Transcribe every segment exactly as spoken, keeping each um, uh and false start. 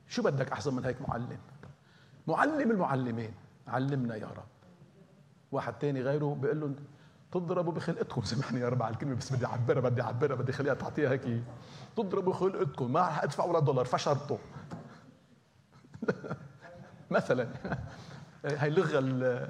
شو بدك أحسن من هيك معلم؟ معلم المعلمين، علمنا يا رب. واحد تاني غيره بيقول له تضربوا بخلقتكم، سامحني يا رب على الكلمة بس بدي أعبرها بدي أعبرها بدي خليها تعطيها هيك، تضربوا خلقتكم ما رح أدفع ولا دولار فشرته. مثلا هاي اللغة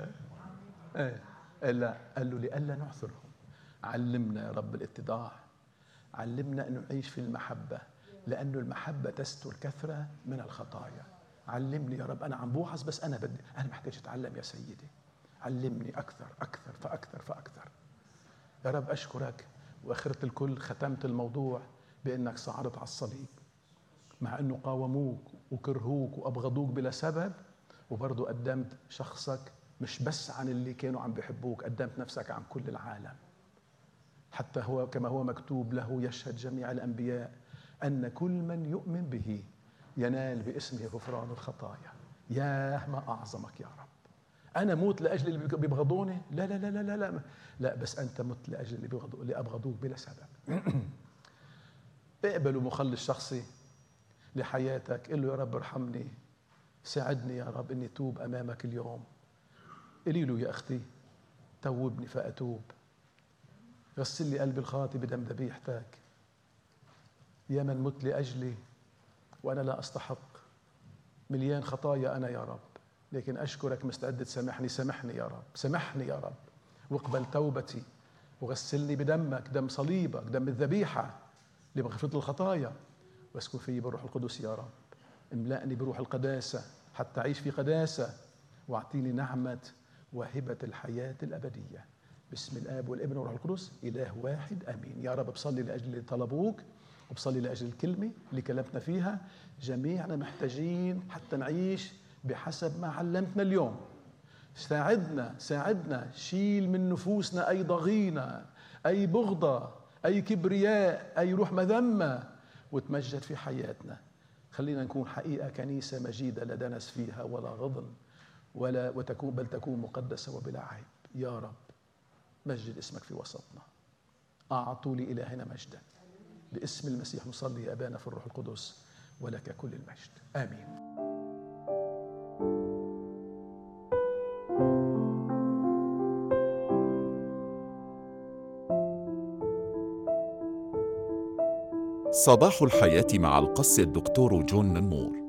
ايه. لا، قال له لئلا نعثرهم. علمنا يا رب الاتضاع، علمنا أن نعيش في المحبة، لأن المحبة تستر كثرة من الخطايا. علمني يا رب، أنا عم بوعظ بس أنا بدي أنا محتاج أتعلم يا سيدي، علمني أكثر أكثر فأكثر فأكثر. يا رب أشكرك، وآخرة الكل ختمت الموضوع بأنك صعدت على الصليب مع أنه قاوموك وكرهوك وأبغضوك بلا سبب، وبرضو قدمت شخصك مش بس عن اللي كانوا عم بيحبوك، قدمت نفسك عن كل العالم. حتى هو كما هو مكتوب له يشهد جميع الأنبياء أن كل من يؤمن به ينال باسمه غفران الخطايا. ياه ما أعظمك يا رب. أنا موت لأجل اللي بيبغضوني؟ لا لا لا لا لا لا, لا بس أنت مت لأجل اللي بيبغضوك اللي أبغضوك بلا سبب. اقبلوا مخلص شخصي لحياتك، قل له يا رب ارحمني، ساعدني يا رب إني توب أمامك اليوم. قولي له يا أختي توبني فأتوب، غسل لي قلبي الخاطي بدم ذبيحتك. يا من مت لأجلي وأنا لا أستحق، مليان خطايا أنا يا رب، لكن أشكرك مستعد تسامحني. سامحني يا رب، سامحني يا رب، واقبل توبتي وغسلني بدمك، دم صليبك، دم الذبيحة لمغفرة الخطايا، واسكن فيه بالروح القدس يا رب. املأني بروح القداسة حتى أعيش في قداسة، واعطيني نعمة وهبة الحياة الأبدية. باسم الآب والابن والروح القدس إله واحد آمين. يا رب بصلي لأجل اللي طلبوك، وبصلي لأجل الكلمة اللي كلمتنا فيها. جميعنا محتاجين حتى نعيش بحسب ما علمتنا اليوم. ساعدنا ساعدنا شيل من نفوسنا أي ضغينة، أي بغضة، أي كبرياء، أي روح مذمة، وتمجد في حياتنا. خلينا نكون حقيقة كنيسة مجيدة لا دنس فيها ولا غضن ولا وتكون بل تكون مقدسة وبلا عيب. يا رب مجد اسمك في وسطنا. أعطوا لإلهنا مجدا. باسم المسيح نصلي يا أبانا في الروح القدس، ولك كل المجد آمين. صباح الحياة مع القس الدكتور جون نمور.